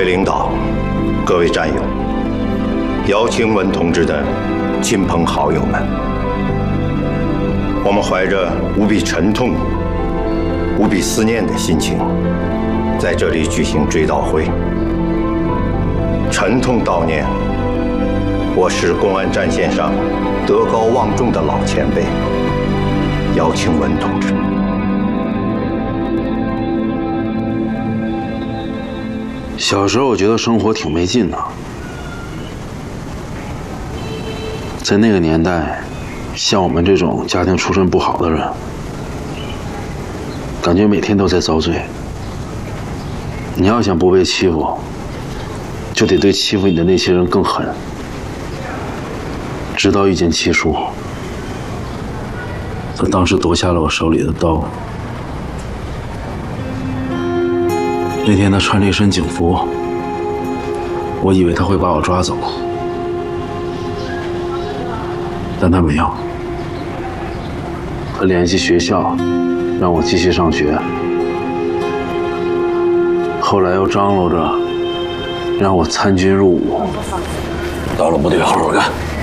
领导，各位战友，姚清文同志的亲朋好友们，我们怀着无比沉痛、无比思念的心情，在这里举行追悼会，沉痛悼念我市公安战线上德高望重的老前辈姚清文同志。 小时候我觉得生活挺没劲的，在那个年代，像我们这种家庭出身不好的人，感觉每天都在遭罪。你要想不被欺负，就得对欺负你的那些人更狠，直到遇见七叔，他当时夺下了我手里的刀。那天他穿着一身警服，我以为他会把我抓走，但他没有。他联系学校，让我继续上学。后来又张罗着让我参军入伍。 到了部队好好干。